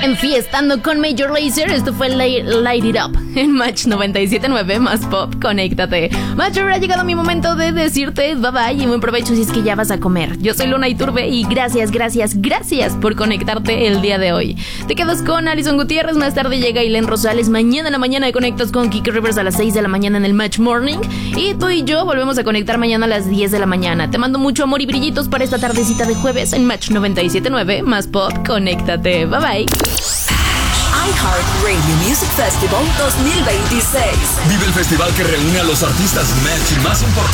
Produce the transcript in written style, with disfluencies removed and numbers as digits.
Enfiestando con Major Lazer, esto fue Light It Up en Match 97.9 más pop, conéctate. Match, ahora ha llegado mi momento de decirte bye bye y buen provecho si es que ya vas a comer. Yo soy Luna Iturbe y gracias por conectarte el día de hoy. Te quedas con Alison Gutiérrez, más tarde llega Ailén Rosales, mañana en la mañana conectas con Kiki Rivers a las 6 de la mañana en el Match Morning y tú y yo volvemos a conectar mañana a las 10 de la mañana. Te mando mucho amor y brillitos para esta tardecita de jueves en Match 97.9 más pop, conéctate. Bye bye. iHeartRadio Music Festival 2026. Vive el festival que reúne a los artistas Match más importantes